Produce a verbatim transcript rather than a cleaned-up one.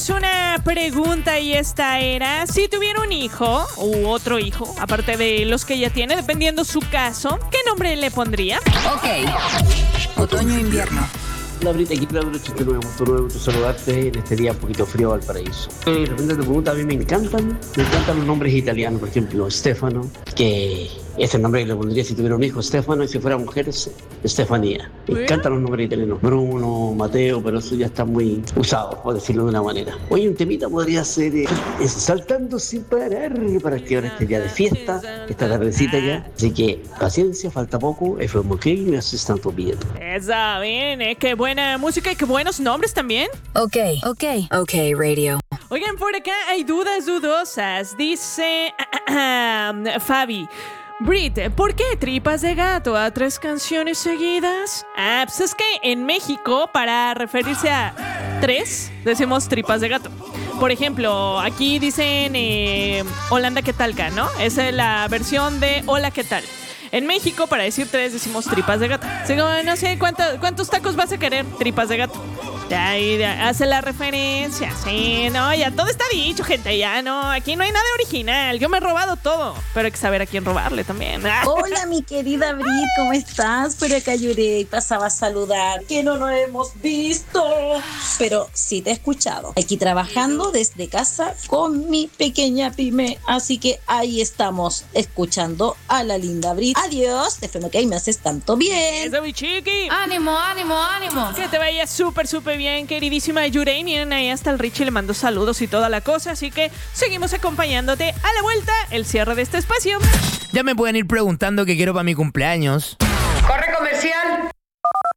teníamos una pregunta y esta era: si tuviera un hijo u otro hijo, aparte de los que ya tiene, dependiendo su caso, ¿qué nombre le pondría? Ok, otoño-invierno. Hola Brita, aquí Claudio ochenta y nueve punto nueve, gusto saludarte en este día un poquito frío al paraíso. Eh, respondiendo a tu pregunta, a mí me encantan, me encantan los nombres italianos, por ejemplo, Stefano, que es el nombre que le pondría si tuviera un hijo, Stefano, y si fuera mujer, Estefanía. Me encantan los nombres italianos, Bruno, Mateo, pero eso ya está muy usado, por decirlo de una manera. Hoy un temita podría ser eh, es saltando sin parar para que ahora este día de fiesta, esta tardecita ya, así que paciencia, falta poco, F M K me haces tanto bien. Está bien, ¿eh? Qué buena música y qué buenos nombres también. Ok, ok, ok, radio. Oigan, por acá hay dudas dudosas. Dice Fabi: Brit, ¿por qué tripas de gato a tres canciones seguidas? Ah, pues es que en México, para referirse a tres, decimos tripas de gato. Por ejemplo, aquí dicen eh, Holanda, ¿qué talca? ¿No? Esa es la versión de Hola, ¿qué tal? En México, para decir tres, decimos tripas de gato. Así como, no sé, ¿cuántos, ¿cuántos tacos vas a querer? Tripas de gato. Ahí hace la referencia, sí, no, ya todo está dicho, gente, ya no, aquí no hay nada original, yo me he robado todo, pero hay que saber a quién robarle también. Hola, mi querida Brit, ¿cómo estás? Por acá lloré y pasaba a saludar, que no nos hemos visto, pero sí te he escuchado, aquí trabajando desde casa con mi pequeña pyme, así que ahí estamos, escuchando a la linda Brit. Adiós, F M K, me haces tanto bien. Eso, mi chiqui. Ánimo, ánimo, ánimo. Que te vaya súper, súper bien, queridísima Yurei. Miren, ahí hasta el Richie le mandó saludos y toda la cosa, así que seguimos acompañándote. A la vuelta, el cierre de este espacio. Ya me pueden ir preguntando qué quiero para mi cumpleaños.